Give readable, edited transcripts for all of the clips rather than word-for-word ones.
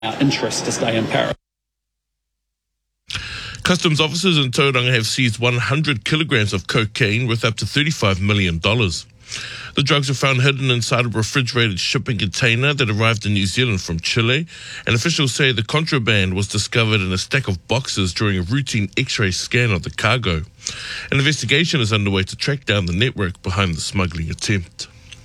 our interest to stay in Paris. Customs officers in Tauranga have seized 100 kilograms of cocaine worth up to $35 million. The drugs were found hidden inside a refrigerated shipping container that arrived in New Zealand from Chile, and officials say the contraband was discovered in a stack of boxes during a routine X-ray scan of the cargo. An investigation is underway to track down the network behind the smuggling attempt.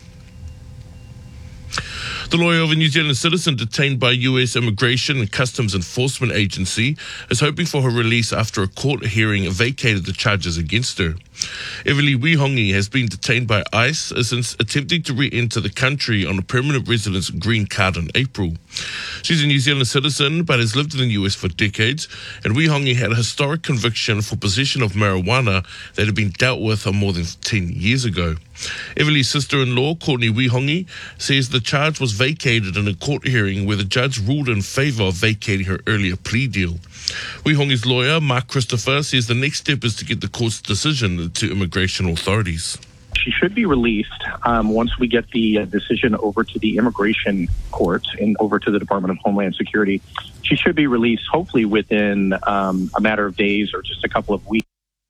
The lawyer of a New Zealand citizen detained by US Immigration and Customs Enforcement Agency is hoping for her release after a court hearing vacated the charges against her. Everly Wihongi has been detained by ICE since attempting to re-enter the country on a permanent residence green card in April. She's a New Zealand citizen but has lived in the US for decades, and Wihongi had a historic conviction for possession of marijuana that had been dealt with more than 10 years ago. Everly's sister-in-law, Courtney Wihongi, says the charge was vacated in a court hearing where the judge ruled in favour of vacating her earlier plea deal. Wihongi's lawyer, Mark Christopher, says the next step is to get the court's decision to immigration authorities. She should be released once we get the decision over to the immigration court and over to the Department of Homeland Security. She should be released hopefully within a matter of days or just a couple of weeks.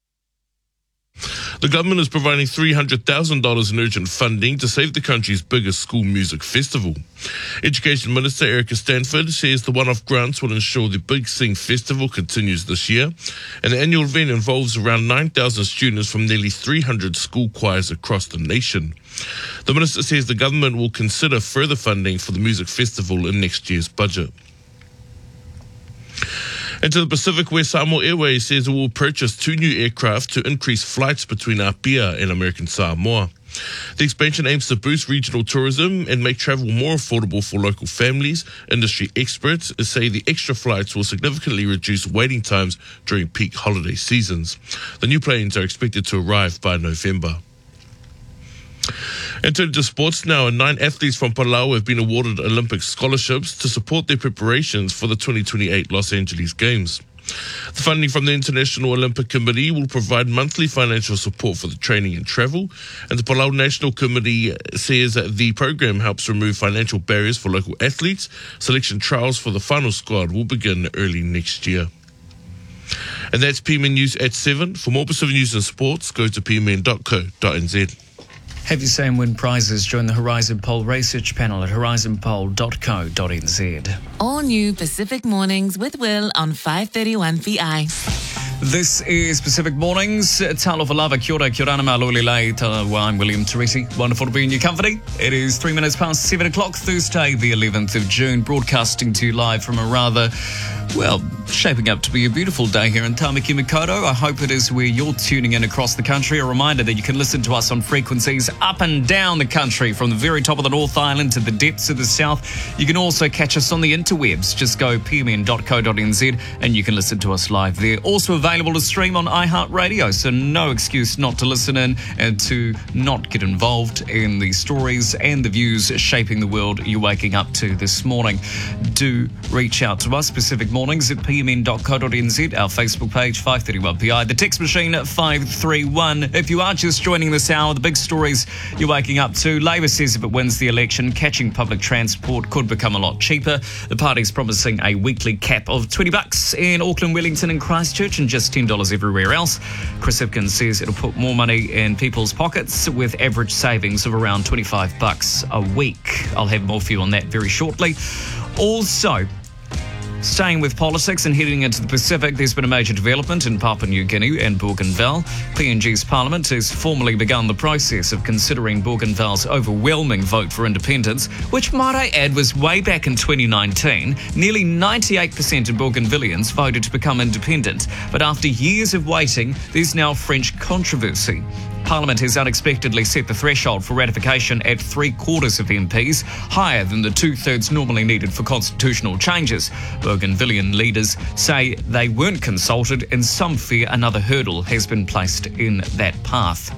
The government is providing $300,000 in urgent funding to save the country's biggest school music festival. Education Minister Erica Stanford says the one-off grants will ensure the Big Sing Festival continues this year, and the annual event involves around 9,000 students from nearly 300 school choirs across the nation. The minister says the government will consider further funding for the music festival in next year's budget. And to the Pacific, where Samoa Airways says it will purchase 2 new aircraft to increase flights between Apia and American Samoa. The expansion aims to boost regional tourism and make travel more affordable for local families. Industry experts say the extra flights will significantly reduce waiting times during peak holiday seasons. The new planes are expected to arrive by November. And turning to sports now, 9 athletes from Palau have been awarded Olympic scholarships to support their preparations for the 2028 Los Angeles Games. The funding from the International Olympic Committee will provide monthly financial support for the training and travel, and the Palau National Committee says that the program helps remove financial barriers for local athletes. Selection trials for the final squad will begin early next year. And that's PMN News at 7. For more Pacific News and sports, go to pmn.co.nz. Have your say and win prizes. Join the Horizon Poll research panel at horizonpoll.co.nz. All new Pacific Mornings with Will on 531 VI. This is Pacific Mornings. Talofa lava, kia ora, kia ora, maloli lei. I'm William Teresi. Wonderful to be in your company. It is 3 minutes past 7 o'clock, Thursday, the 11th of June, broadcasting to you live from a rather, shaping up to be a beautiful day here in Tamaki Makaurau. I hope it is where you're tuning in across the country. A reminder that you can listen to us on frequencies up and down the country, from the very top of the North Island to the depths of the South. You can also catch us on the interwebs. Just go pmn.co.nz and you can listen to us live there. Also available to stream on iHeartRadio, so no excuse not to listen in and to not get involved in the stories and the views shaping the world you're waking up to this morning. Do reach out to us, Pacific Mornings at pmn.co.nz, our Facebook page, 531PI, the text machine at 531. If you are just joining this hour, the big stories you're waking up to: Labor says if it wins the election, catching public transport could become a lot cheaper. The party's promising a weekly cap of $20 in Auckland, Wellington and Christchurch, and just $10 everywhere else. Chris Hipkins says it'll put more money in people's pockets, with average savings of around $25 a week. I'll have more for you on that very shortly. Also, staying with politics and heading into the Pacific, there's been a major development in Papua New Guinea and Bougainville. PNG's parliament has formally begun the process of considering Bougainville's overwhelming vote for independence, which, might I add, was way back in 2019. Nearly 98% of Bougainvilleans voted to become independent. But after years of waiting, there's now French controversy. Parliament has unexpectedly set the threshold for ratification at 3/4 of MPs, higher than the 2/3 normally needed for constitutional changes. Bougainvillean leaders say they weren't consulted, and some fear another hurdle has been placed in that path.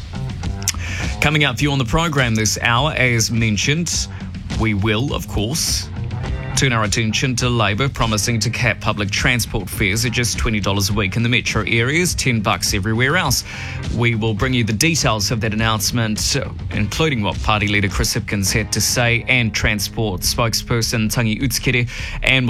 Coming up for you on the program this hour, as mentioned, we will, of course, Turn our attention to Labor promising to cap public transport fares at just $20 a week in the metro areas, $10 everywhere else. We will bring you the details of that announcement, including what Party leader Chris Hipkins had to say, and Transport spokesperson Tangi Utskere, and